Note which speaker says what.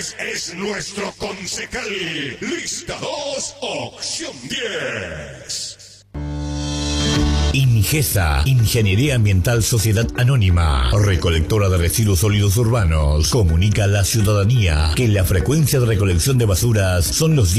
Speaker 1: Gómez es nuestro concejal. Lista 2, opción 10.
Speaker 2: Ingesa, Ingeniería Ambiental Sociedad Anónima, recolectora de residuos sólidos urbanos, comunica a la ciudadanía que la frecuencia de recolección de basuras son los